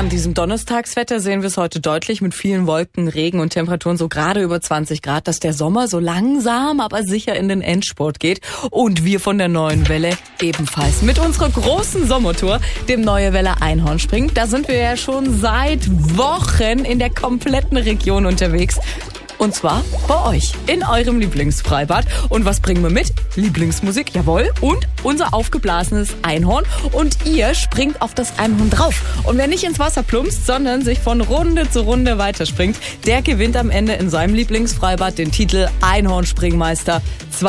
an diesem Donnerstagswetter sehen wir es heute deutlich mit vielen Wolken, Regen und Temperaturen so gerade über 20 Grad, dass der Sommer so langsam, aber sicher in den Endspurt geht. Und wir von der Neuen Welle ebenfalls mit unserer großen Sommertour, dem Neue Welle Einhornspringen. Da sind wir ja schon seit Wochen in der kompletten Region unterwegs. Und zwar bei euch, in eurem Lieblingsfreibad. Und was bringen wir mit? Lieblingsmusik, jawohl. Und unser aufgeblasenes Einhorn. Und ihr springt auf das Einhorn drauf. Und wer nicht ins Wasser plumpst, sondern sich von Runde zu Runde weiterspringt, der gewinnt am Ende in seinem Lieblingsfreibad den Titel Einhornspringmeister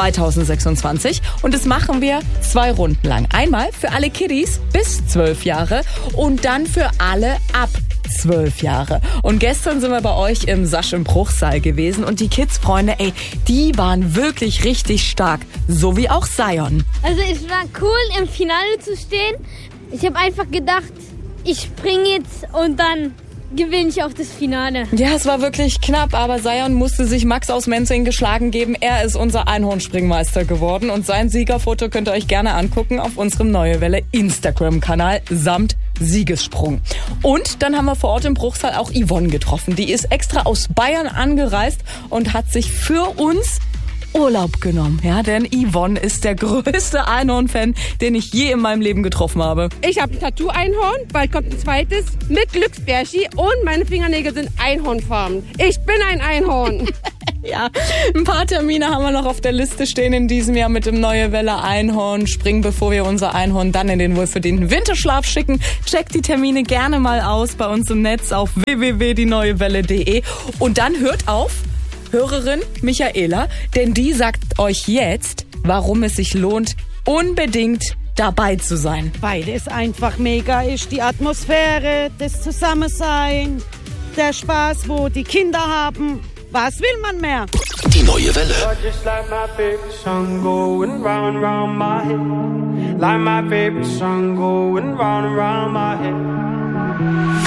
2026. Und das machen wir 2 Runden lang. Einmal für alle Kiddies bis 12 Jahre und dann für alle ab 12 Jahre. Und gestern sind wir bei euch im Sasch im Bruchsal gewesen und die Kids-Freunde, die waren wirklich richtig stark. So wie auch Sion. Also es war cool, im Finale zu stehen. Ich habe einfach gedacht, ich springe jetzt und dann gewinne ich auch das Finale. Ja, es war wirklich knapp, aber Sion musste sich Max aus Menzing geschlagen geben. Er ist unser Einhornspringmeister geworden und sein Siegerfoto könnt ihr euch gerne angucken auf unserem Neue Welle Instagram-Kanal samt Siegessprung. Und dann haben wir vor Ort im Bruchsal auch Yvonne getroffen. Die ist extra aus Bayern angereist und hat sich für uns Urlaub genommen. Ja, denn Yvonne ist der größte Einhorn-Fan, den ich je in meinem Leben getroffen habe. Ich habe ein Tattoo-Einhorn, bald kommt ein zweites mit Glücksbärchi und meine Fingernägel sind Einhornfarben. Ich bin ein Einhorn. Ja, ein paar Termine haben wir noch auf der Liste stehen in diesem Jahr mit dem Neue Welle Einhorn springen, bevor wir unser Einhorn dann in den wohlverdienten Winterschlaf schicken. Checkt die Termine gerne mal aus bei uns im Netz auf www.dieneuewelle.de und dann hört auf Hörerin Michaela, denn die sagt euch jetzt, warum es sich lohnt, unbedingt dabei zu sein. Weil es einfach mega ist, die Atmosphäre, das Zusammensein, der Spaß, wo die Kinder haben. Was will man mehr? Die Neue Welle. Just like my favorite song going round and round my head. Like my favorite song going round and round my head.